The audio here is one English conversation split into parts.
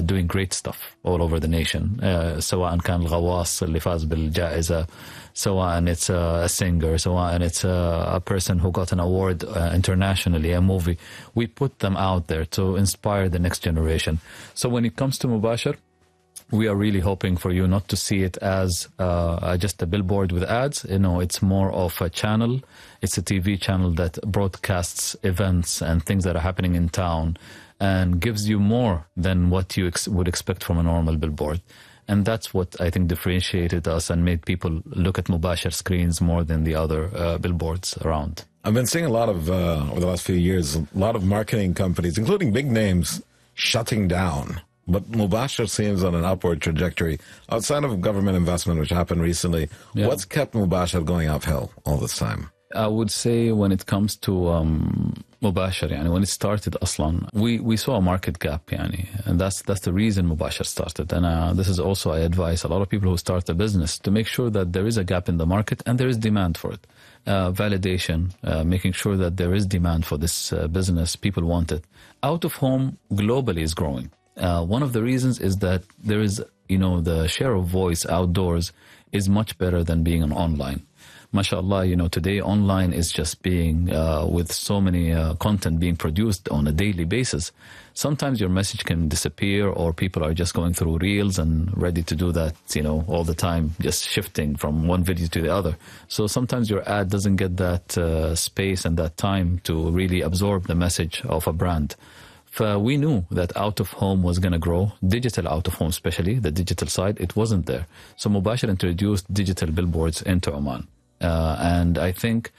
doing great stuff all over the nation. سواء كان الغواص اللي فاز بالجائزة, سواء it's a singer, سواء it's a person who got an award internationally, a movie. We put them out there to inspire the next generation. So when it comes to Mubasher, we are really hoping for you not to see it as just a billboard with ads. It's more of a channel. It's a TV channel that broadcasts events and things that are happening in town and gives you more than what you would expect from a normal billboard. And that's what I think differentiated us and made people look at Mubasher screens more than the other billboards around. I've been seeing a lot of, over the last few years, a lot of marketing companies, including big names, shutting down. But Mubasher seems on an upward trajectory. Outside of government investment, which happened recently, what's kept Mubasher going uphill all this time? I would say when it comes to Mubasher, when it started Aslan, we saw a market gap, and that's the reason Mubasher started. And this is also, I advise a lot of people who start a business to make sure that there is a gap in the market and there is demand for it. Validation, making sure that there is demand for this business, people want it. Out of home globally is growing. One of the reasons is that there is, the share of voice outdoors is much better than being on online. MashaAllah, today online is just being, with so many content being produced on a daily basis. Sometimes your message can disappear or people are just going through reels and ready to do that, all the time, just shifting from one video to the other. So sometimes your ad doesn't get that space and that time to really absorb the message of a brand. We knew that out of home was going to grow, digital out of home especially, the digital side, it wasn't there. So Mubasher introduced digital billboards into Oman. And I think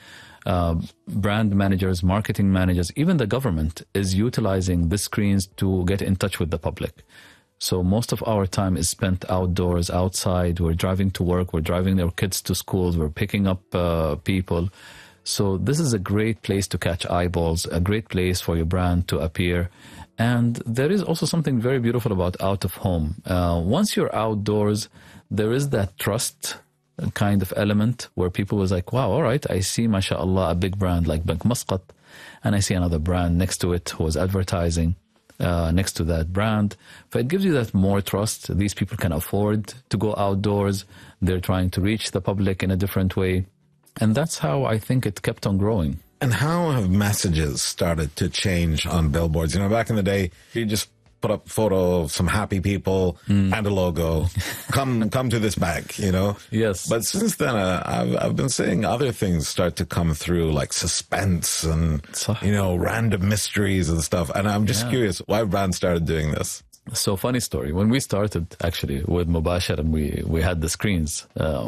brand managers, marketing managers, even the government is utilizing the screens to get in touch with the public. So most of our time is spent outdoors, outside. We're driving to work, we're driving our kids to schools, we're picking up people. So this is a great place to catch eyeballs, a great place for your brand to appear. And there is also something very beautiful about out of home. Once you're outdoors, there is that trust kind of element where people was like, wow, all right, I see, mashallah, a big brand like Bank Muscat, and I see another brand next to it who is advertising next to that brand. So it gives you that more trust. These people can afford to go outdoors. They're trying to reach the public in a different way. And that's how I think it kept on growing. And how have messages started to change on billboards? Back in the day, you just put up a photo of some happy people and a logo. Come to this bank, Yes. But since then, I've been seeing other things start to come through, like suspense and, random mysteries and stuff. And I'm just curious why brands started doing this. So funny story. When we started actually with Mubasher and we had the screens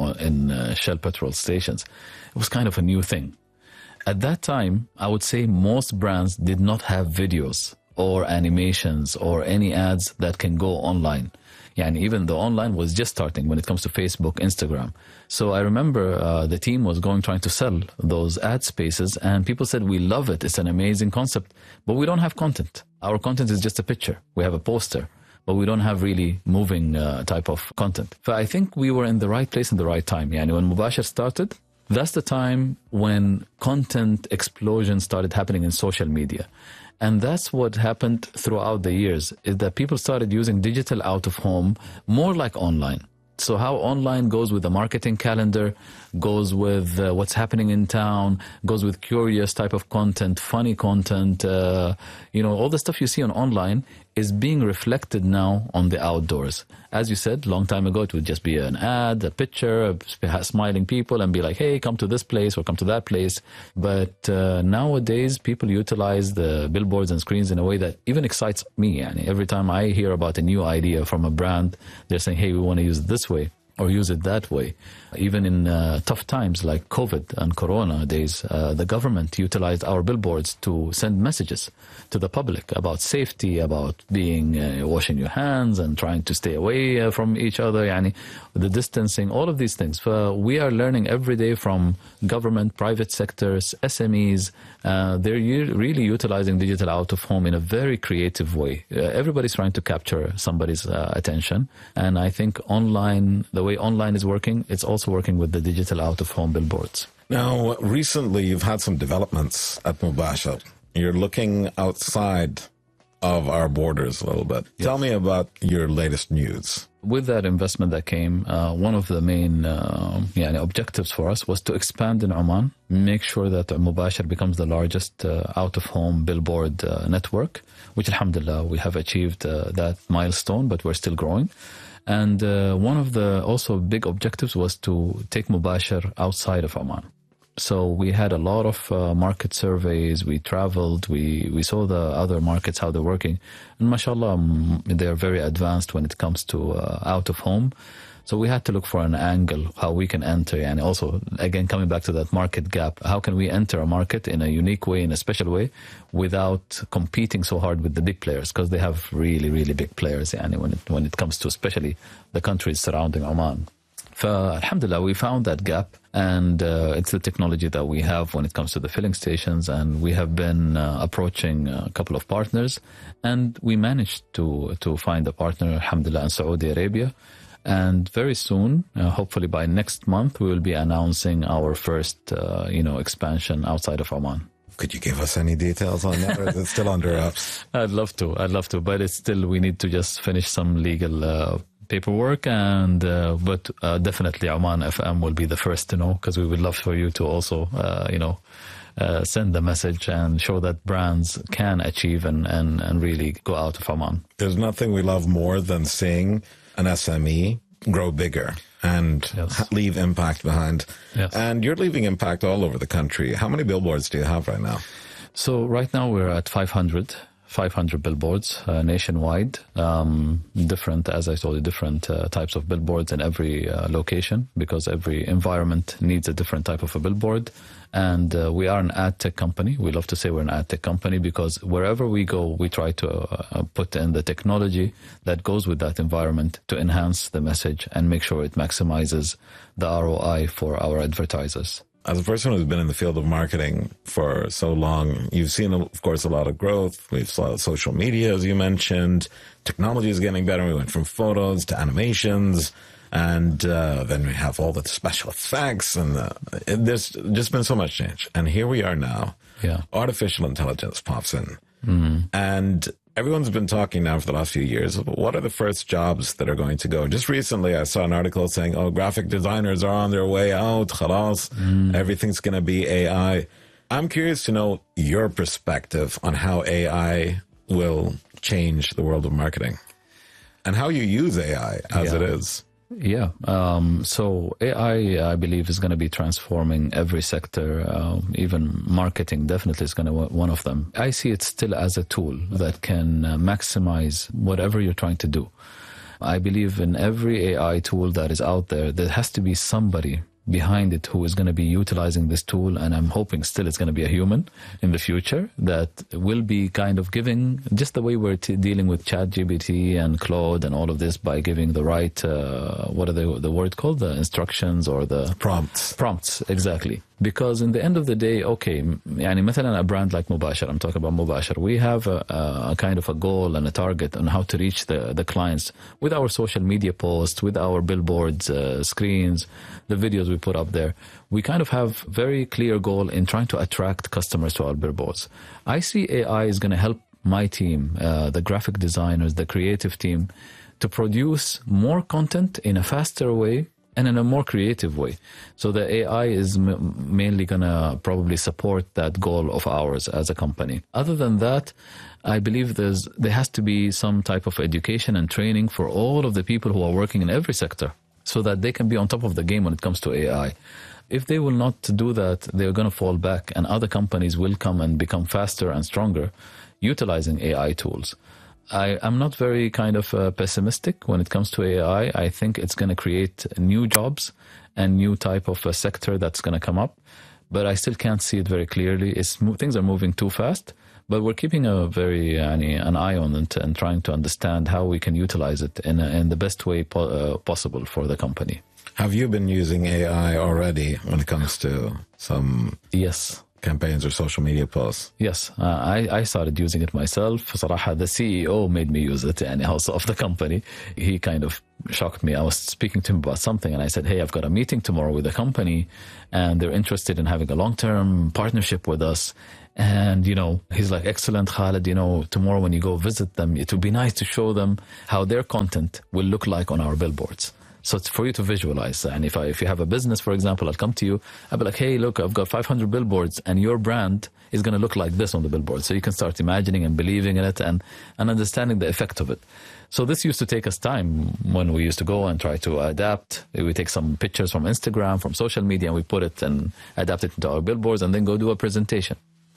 in Shell petrol stations, it was kind of a new thing. At that time, I would say most brands did not have videos or animations or any ads that can go online. And even though online was just starting when it comes to Facebook, Instagram. So I remember the team was trying to sell those ad spaces and people said, we love it. It's an amazing concept, but we don't have content. Our content is just a picture. We have a poster, but we don't have really moving type of content. So I think we were in the right place in the right time. When Mubasher started, that's the time when content explosion started happening in social media. And that's what happened throughout the years, is that people started using digital out of home more like online. So how online goes with the marketing calendar, goes with what's happening in town, goes with curious type of content, funny content, all the stuff you see on online is being reflected now on the outdoors. As you said, long time ago, it would just be an ad, a picture, smiling people and be like, hey, come to this place or come to that place. But nowadays, people utilize the billboards and screens in a way that even excites me. Every time I hear about a new idea from a brand, they're saying, hey, we want to use it this way or use it that way. Even in tough times like COVID and Corona days, the government utilized our billboards to send messages to the public about safety, about being washing your hands and trying to stay away from each other, the distancing, all of these things. We are learning every day from government, private sectors, SMEs. They're really utilizing digital out of home in a very creative way. Everybody's trying to capture somebody's attention. And I think online, the way online is working, it's also working with the digital out of home billboards. Now, recently you've had some developments at Mubasher. You're looking outside of our borders a little bit. Yes. Tell me about your latest news. With that investment that came, one of the main objectives for us was to expand in Oman, make sure that Mubasher becomes the largest out-of-home billboard network, which alhamdulillah we have achieved that milestone, but we're still growing. And one of the also big objectives was to take Mubasher outside of Oman. So we had a lot of market surveys. We traveled. We saw the other markets, how they're working. And mashallah, they're very advanced when it comes to out of home. So we had to look for an angle, how we can enter. And also, again, coming back to that market gap, how can we enter a market in a unique way, in a special way, without competing so hard with the big players? Because they have really, really big players when it comes to especially the countries surrounding Oman. Alhamdulillah, we found that gap, and it's the technology that we have when it comes to the filling stations, and we have been approaching a couple of partners, and we managed to find a partner, alhamdulillah, in Saudi Arabia. And very soon, hopefully by next month, we will be announcing our first, expansion outside of Oman. Could you give us any details on that, or is it still under wraps? I'd love to, but it's still, we need to just finish some legal paperwork, and but definitely Oman FM will be the first to know, because we would love for you to also send the message and show that brands can achieve and really go out of Oman. There's nothing we love more than seeing an SME grow bigger and leave impact behind. Yes. And you're leaving impact all over the country. How many billboards do you have right now? So right now we're at 500 billboards nationwide, different, as I told you, different types of billboards in every location, because every environment needs a different type of a billboard. And we are an ad tech company. We love to say we're an ad tech company, because wherever we go, we try to put in the technology that goes with that environment to enhance the message and make sure it maximizes the ROI for our advertisers. As a person who's been in the field of marketing for so long, you've seen, of course, a lot of growth. We've saw social media, as you mentioned. Technology is getting better. We went from photos to animations, and then we have all the special effects, and there's just been so much change. And here we are now. Yeah. Artificial intelligence pops in. Mm-hmm. And everyone's been talking now for the last few years about what are the first jobs that are going to go. Just recently, I saw an article saying, graphic designers are on their way out. Khalas, everything's going to be AI. I'm curious to know your perspective on how AI will change the world of marketing and how you use AI as it is. Yeah. So AI, I believe, is going to be transforming every sector. Even marketing definitely is going to be one of them. I see it still as a tool that can maximize whatever you're trying to do. I believe in every AI tool that is out there, there has to be somebody behind it who is going to be utilizing this tool, and I'm hoping still it's going to be a human in the future that will be kind of giving, just the way we're dealing with ChatGPT and Claude and all of this, by giving the right, what are the word called? The instructions or the... Prompts, exactly. Because in the end of the day, مثلا a brand like Mubasher, I'm talking about Mubasher, we have a kind of a goal and a target on how to reach the clients with our social media posts, with our billboards, screens, the videos we put up there. We kind of have very clear goal in trying to attract customers to our billboards. I see AI is going to help my team, the graphic designers, the creative team, to produce more content in a faster way and in a more creative way. So the AI is mainly going to probably support that goal of ours as a company. Other than that, I believe there has to be some type of education and training for all of the people who are working in every sector, so that they can be on top of the game when it comes to AI. If they will not do that, they're going to fall back, and other companies will come and become faster and stronger utilizing AI tools. I'm not very kind of pessimistic when it comes to AI. I think it's going to create new jobs and new type of a sector that's going to come up, but I still can't see it very clearly. Things are moving too fast, but we're keeping an eye on it and trying to understand how we can utilize it in the best way possible for the company. Have you been using AI already when it comes to some... Yes. Campaigns or social media posts? Yes, I started using it myself. صراحة, the CEO made me use it, also of the company. He kind of shocked me. I was speaking to him about something and I said, hey, I've got a meeting tomorrow with a company and they're interested in having a long-term partnership with us. And, he's like, excellent, Khalid, tomorrow when you go visit them, it would be nice to show them how their content will look like on our billboards. So it's for you to visualize. And if you have a business, for example, I'll come to you, I'll be like, hey, look, I've got 500 billboards and your brand is going to look like this on the billboard. So you can start imagining and believing in it and understanding the effect of it. So this used to take us time when we used to go and try to adapt. We take some pictures from Instagram, from social media, and we put it and adapt it into our billboards and then go do a presentation.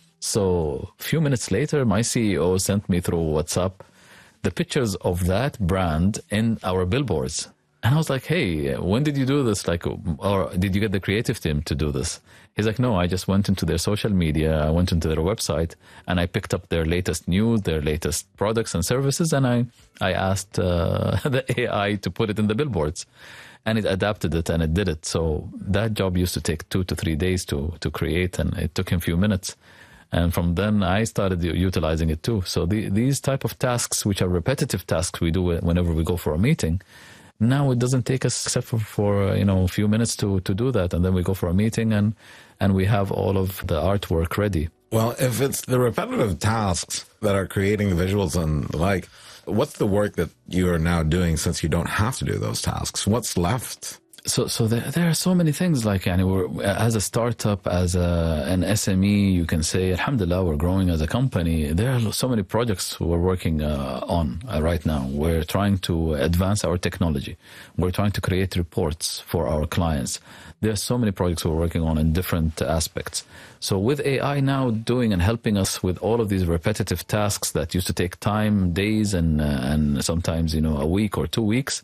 So a few minutes later, my CEO sent me through WhatsApp the pictures of that brand in our billboards. And I was like, hey, when did you do this? Or did you get the creative team to do this? He's like, no, I just went into their social media, I went into their website, and I picked up their latest news, their latest products and services, and I asked the AI to put it in the billboards. And it adapted it and it did it. So that job used to take 2 to 3 days to create, and it took him a few minutes. And from then I started utilizing it too. So these type of tasks, which are repetitive tasks we do whenever we go for a meeting, now it doesn't take us except for a few minutes to do that. And then we go for a meeting and we have all of the artwork ready. Well, if it's the repetitive tasks that are creating the visuals and the like, what's the work that you are now doing since you don't have to do those tasks? What's left? So there are so many things we're, as a startup, as an SME, you can say, alhamdulillah, we're growing as a company. There are so many projects we're working on right now. We're trying to advance our technology. We're trying to create reports for our clients. There are so many projects we're working on in different aspects. So with AI now doing and helping us with all of these repetitive tasks that used to take time, days, and sometimes, a week or 2 weeks,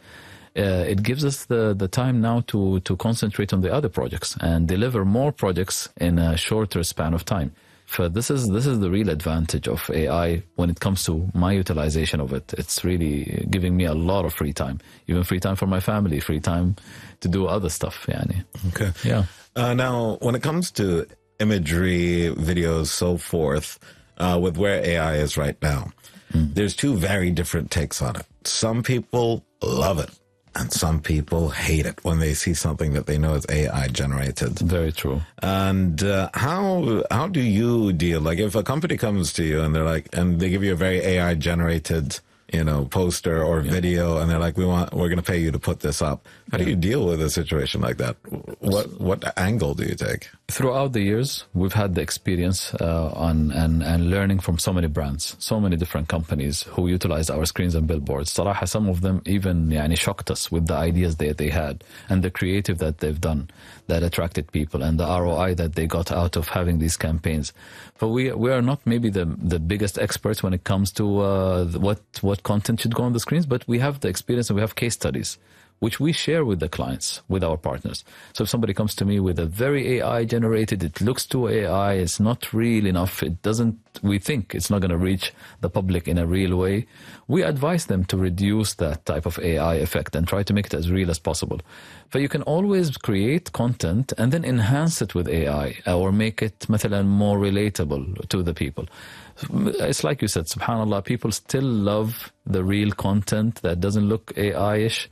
it gives us the time now to concentrate on the other projects and deliver more projects in a shorter span of time. This is the real advantage of AI when it comes to my utilization of it. It's really giving me a lot of free time, even free time for my family, free time to do other stuff. Okay. Yeah. Now, when it comes to imagery, videos, so forth, with where AI is right now, there's two very different takes on it. Some people love it. And some people hate it when they see something that they know is AI generated. Very true. And how do you deal? Like if a company comes to you and they're like, and they give you a very AI generated, poster or video, and they're like, we're going to pay you to put this up. How do you deal with a situation like that? What angle do you take? Throughout the years, we've had the experience and learning from so many brands, so many different companies who utilize our screens and billboards. صراحة, some of them even shocked us with the ideas that they had and the creative that they've done that attracted people and the ROI that they got out of having these campaigns. But we are not maybe the biggest experts when it comes to what content should go on the screens, but we have the experience and we have case studies which we share with the clients, with our partners. So if somebody comes to me with a very AI generated, it looks too AI, it's not real enough, we think it's not going to reach the public in a real way, we advise them to reduce that type of AI effect and try to make it as real as possible. But you can always create content and then enhance it with AI or make it مثلا more relatable to the people. It's like you said, subhanAllah, people still love the real content that doesn't look AI-ish.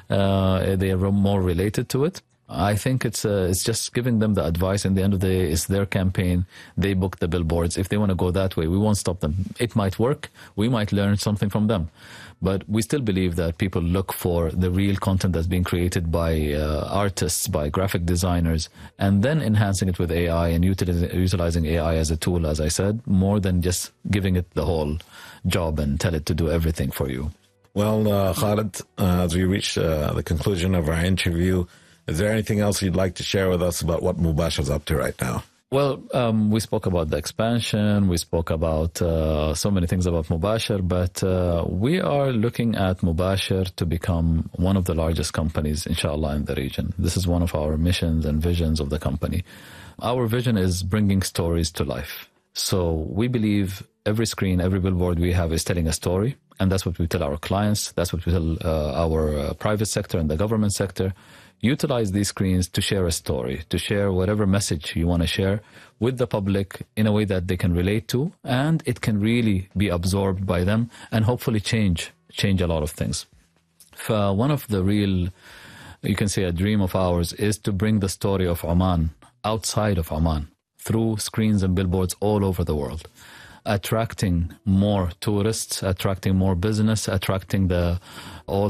They are more related to it. I think it's just giving them the advice. In the end of the day, it's their campaign. They book the billboards. If they want to go that way, we won't stop them. It might work. We might learn something from them. But we still believe that people look for the real content that's being created by artists, by graphic designers, and then enhancing it with AI and utilizing AI as a tool, as I said, more than just giving it the whole job and tell it to do everything for you. Well, Khalid, as we reach the conclusion of our interview, is there anything else you'd like to share with us about what Mubasher is up to right now? Well, we spoke about the expansion. We spoke about so many things about Mubasher, but we are looking at Mubasher to become one of the largest companies, inshallah, in the region. This is one of our missions and visions of the company. Our vision is bringing stories to life. So we believe every screen, every billboard we have is telling a story, and that's what we tell our clients. That's what we tell our private sector and the government sector. Utilize these screens to share a story, to share whatever message you want to share with the public in a way that they can relate to, and it can really be absorbed by them and hopefully change a lot of things. One of the real, you can say a dream of ours, is to bring the story of Oman outside of Oman through screens and billboards all over the world, attracting more tourists, attracting more business, attracting all